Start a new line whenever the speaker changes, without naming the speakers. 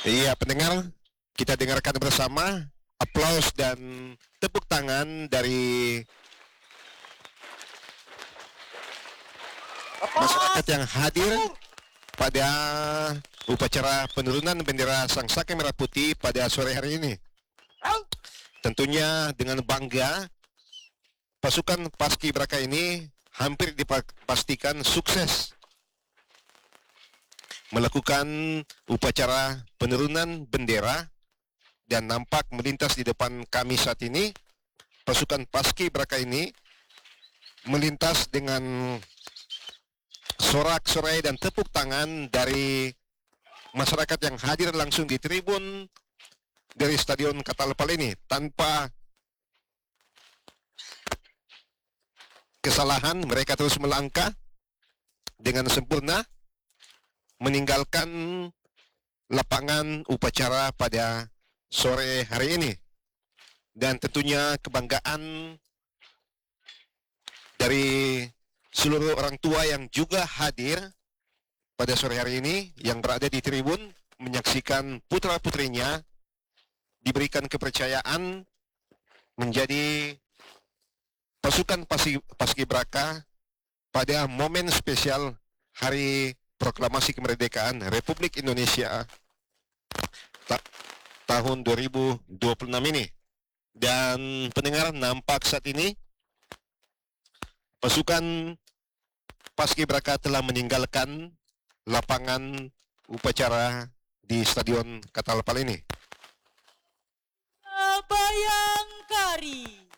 Iya, pendengar, kita dengarkan bersama aplaus dan tepuk tangan dari masyarakat yang hadir pada upacara penurunan bendera Sang Saka Merah Putih pada sore hari ini. Tentunya dengan bangga, pasukan Paskibraka ini hampir dipastikan sukses melakukan upacara penurunan bendera dan nampak melintas di depan kami saat ini. Pasukan Paskibraka ini melintas dengan sorak-sorai dan tepuk tangan dari masyarakat yang hadir langsung di tribun dari Stadion Katalpal ini tanpa kesalahan. Mereka terus melangkah dengan sempurna meninggalkan lapangan upacara pada sore hari ini, dan tentunya kebanggaan dari seluruh orang tua yang juga hadir pada sore hari ini, yang berada di tribun menyaksikan putra-putrinya diberikan kepercayaan menjadi pasukan Paskibraka pada momen spesial Hari Proklamasi Kemerdekaan Republik Indonesia tahun 2026 ini. Dan pendengar, nampak saat ini pasukan Paskibraka telah meninggalkan lapangan upacara di Stadion Katalpal ini.
Bayangkari.